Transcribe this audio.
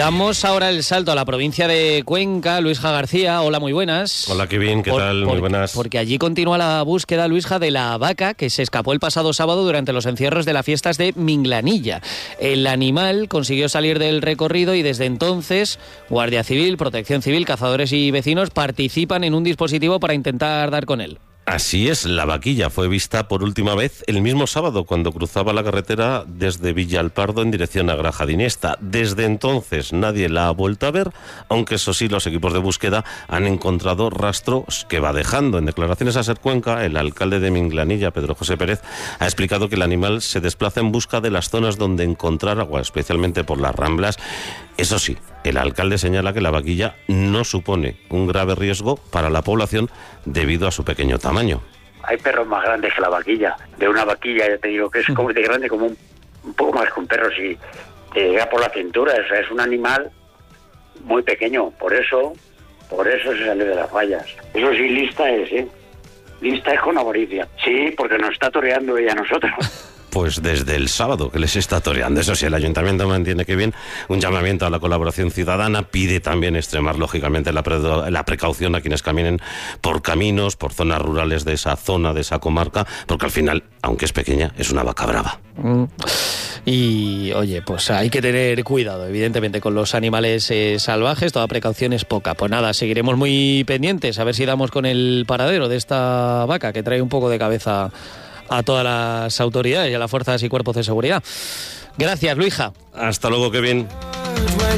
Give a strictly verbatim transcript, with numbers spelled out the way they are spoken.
Damos ahora el salto a la provincia de Cuenca. Luisja García, hola, muy buenas. Hola, qué bien, ¿qué por, tal? Por, muy buenas. Porque allí continúa la búsqueda, Luisja, de la vaca que se escapó el pasado sábado durante los encierros de las fiestas de Minglanilla. El animal consiguió salir del recorrido y desde entonces Guardia Civil, Protección Civil, cazadores y vecinos participan en un dispositivo para intentar dar con él. Así es, la vaquilla fue vista por última vez el mismo sábado cuando cruzaba la carretera desde Villalpardo en dirección a Graja de Iniesta. Desde entonces nadie la ha vuelto a ver, aunque eso sí, los equipos de búsqueda han encontrado rastros que va dejando. En declaraciones a Ser Cuenca, el alcalde de Minglanilla, Pedro José Pérez, ha explicado que el animal se desplaza en busca de las zonas donde encontrar agua, especialmente por las ramblas. Eso sí, el alcalde señala que la vaquilla no supone un grave riesgo para la población debido a su pequeño tamaño. Hay perros más grandes que la vaquilla. De una vaquilla, ya te digo que es como de grande, como un, un poco más que un perro, si te llega por la cintura. O sea, es un animal muy pequeño, por eso, por eso se sale de las vallas. Eso sí, lista es, ¿eh? Lista es con avaricia. Sí, porque nos está toreando ella a nosotros. Pues desde el sábado que les está toreando. Eso sí, el ayuntamiento mantiene que bien un llamamiento a la colaboración ciudadana, pide también extremar lógicamente la, pre la precaución a quienes caminen por caminos, por zonas rurales de esa zona, de esa comarca, porque al final, aunque es pequeña, es una vaca brava. Mm. Y oye, pues hay que tener cuidado, evidentemente, con los animales eh, salvajes, toda precaución es poca. Pues nada, seguiremos muy pendientes a ver si damos con el paradero de esta vaca que trae un poco de cabeza a todas las autoridades y a las fuerzas y cuerpos de seguridad. Gracias, Luisja. Hasta luego, qué bien.